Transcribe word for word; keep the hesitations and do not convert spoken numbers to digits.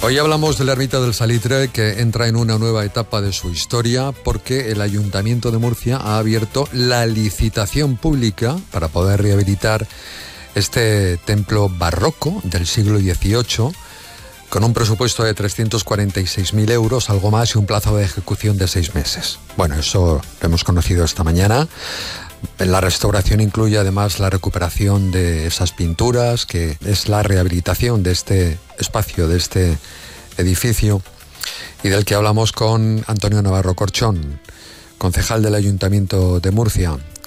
Hoy hablamos de la Ermita del Salitre, que entra en una nueva etapa de su historia porque el Ayuntamiento de Murcia ha abierto la licitación pública para poder rehabilitar este templo barroco del siglo dieciocho con un presupuesto de trescientos cuarenta y seis mil euros, algo más, y un plazo de ejecución de seis meses. Bueno, eso lo hemos conocido esta mañana. La restauración incluye además la recuperación de esas pinturas, que es la rehabilitación de este espacio, de este edificio, y del que hablamos con Antonio Navarro Corchón, concejal del Ayuntamiento de Murcia.